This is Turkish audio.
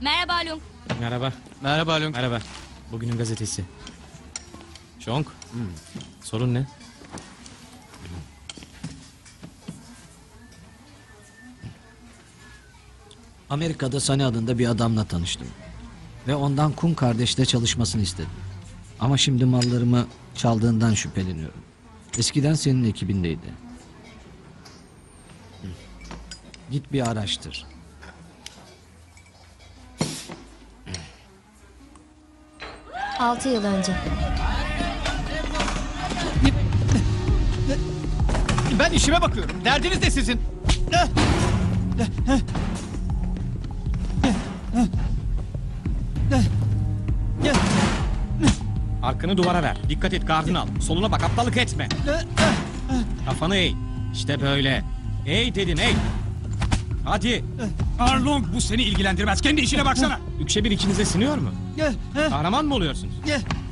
Merhaba Lung. Merhaba. Merhaba Lung. Merhaba. Bugünün gazetesi. Şonk. Sorun ne? Amerika'da Sunny adında bir adamla tanıştım. Ve ondan Kun kardeşte çalışmasını istedim. Ama şimdi mallarımı çaldığından şüpheleniyorum. Eskiden senin ekibindeydi. Git bir araştır. Altı yıl önce. Ben işime bakıyorum. Derdiniz ne sizin? Arkanı duvara ver. Dikkat et, gardını al. Soluna bak, aptallık etme. Kafanı eğ. İşte böyle. Eğ dedim, eğ. Hadi. Arlong, bu seni ilgilendirmez. Kendi işine baksana. Üçe bir ikinize siniyor mu? Kahraman mı oluyorsunuz?